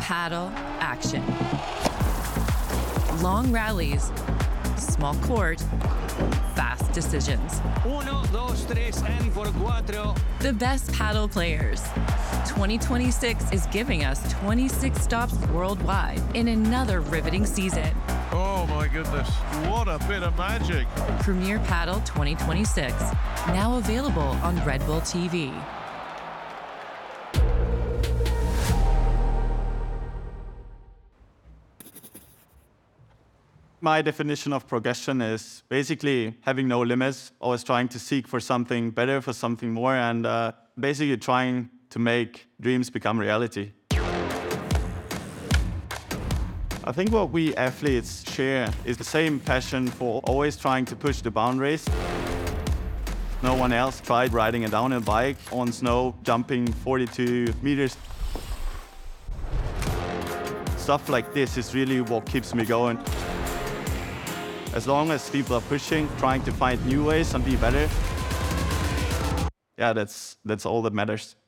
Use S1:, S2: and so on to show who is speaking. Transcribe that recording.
S1: paddle, action. Long rallies, small court, fast decisions.
S2: 1, 2, 3, and for 4.
S1: The best paddle players. 2026 is giving us 26 stops worldwide in another riveting season.
S3: Oh my goodness, what a bit of magic.
S1: Premier Paddle 2026, now available on Red Bull TV.
S4: My definition of progression is basically having no limits, always trying to seek for something better, for something more, and basically trying to make dreams become reality. I think what we athletes share is the same passion for always trying to push the boundaries. No one else tried riding a downhill bike on snow, jumping 42 meters. Stuff like this is really what keeps me going. As long as people are pushing, trying to find new ways and be better, yeah, that's all that matters.